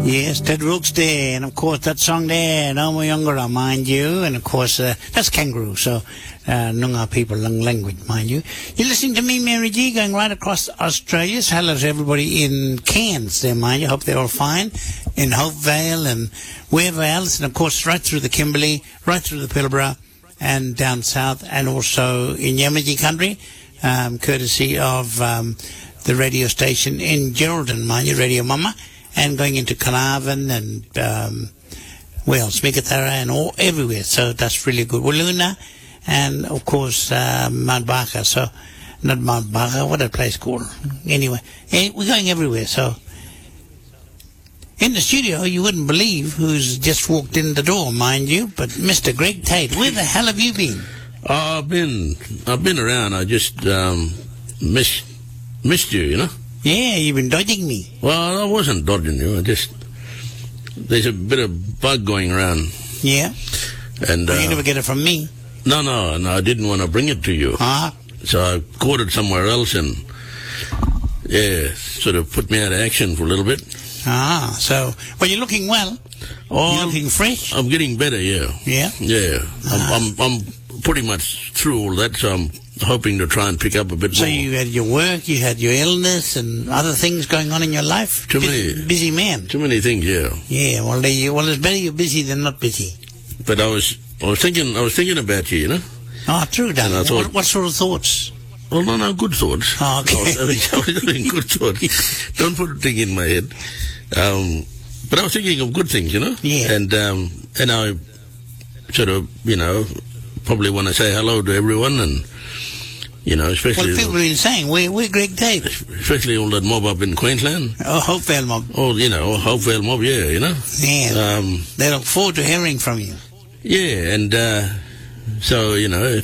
Yes, Ted Rooks there, and of course that song there, No More Younger, mind you, and of course that's Kangaroo, so Noongar people language, mind you. You're listening to me, Mary G, going right across Australia. So hello to everybody in Cairns there, mind you. Hope they're all fine. In Hopevale and wherever else, and of course right through the Kimberley, right through the Pilbara, and down south, and also in Yamatji country, courtesy of the radio station in Geraldton, mind you, Radio Mama. And going into Carnarvon and, Meekatharra and all everywhere. So that's really good. Wooloona and, of course, Mount Barker. So, not Mount Barker, what a place called. Anyway, we're going everywhere. So, in the studio, you wouldn't believe who's just walked in the door, mind you, but Mr. Greg Tate. Where the hell have you been? I've been around. I just missed you, you know. Yeah, you've been dodging me. Well, I wasn't dodging you. There's a bit of bug going around. Yeah? And you never get it from me. No, I didn't want to bring it to you. So I caught it somewhere else and, sort of put me out of action for a little bit. So, well, you're looking well. You're looking fresh. I'm getting better, yeah. Yeah? Yeah. I'm pretty much through all that, so I'm hoping to try and pick up a bit more. So you had your work, you had your illness, and other things going on in your life? Too many. Busy man. Too many things, yeah. Yeah, well, it's better you're busy than not busy. But I was thinking about you, you know. Oh, true, darling. And I thought, what sort of thoughts? Well, no, good thoughts. Oh, okay. I was having good thoughts. Don't put a thing in my head. But I was thinking of good things, you know. Yeah. And I sort of, you know, probably want to say hello to everyone and, you know, especially... Well, people have been saying, we're Greg Tate. Especially all that mob up in Queensland. Oh, Hopevale mob. Oh, you know, Hopevale mob, yeah, you know. Yeah. They look forward to hearing from you. Yeah, and so, you know,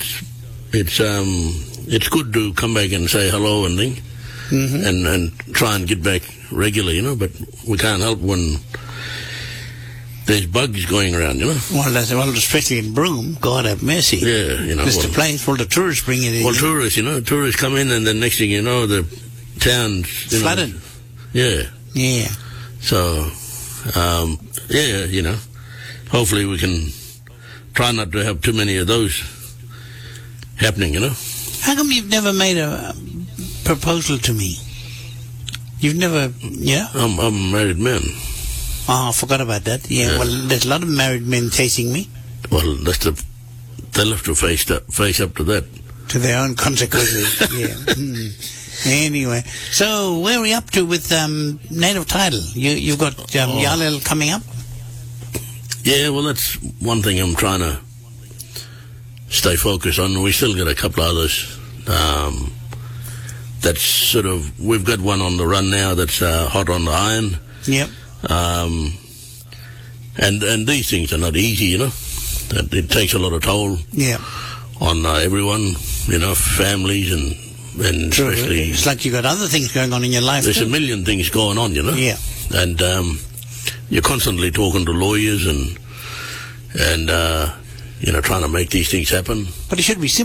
it's good to come back and say hello and thing, and try and get back regularly, you know, but we can't help when there's bugs going around, you know. Well, especially in Broome, God have mercy. Yeah, you know. It's the place full of tourists bring it in. Well, tourists, you know, tourists come in and then next thing you know, the town's... flooded. Yeah. Yeah. So, you know, hopefully we can try not to have too many of those happening, you know. How come you've never made a proposal to me? You've never, yeah? I'm a married man. Oh, I forgot about that. Yeah, well, there's a lot of married men chasing me. Well, they'll have to face up to that. To their own consequences, yeah. Anyway, so where are we up to with native title? You've got Yarlil coming up? Yeah, well, that's one thing I'm trying to stay focused on. We still got a couple of others. That's sort of, we've got one on the run now that's hot on the iron. Yep. And these things are not easy, you know. It takes a lot of toll on everyone, you know, families and True. especially... It's like you got other things going on in your life. There's a million things going on, you know. Yeah. And you're constantly talking to lawyers and you know, trying to make these things happen. But it should be simple.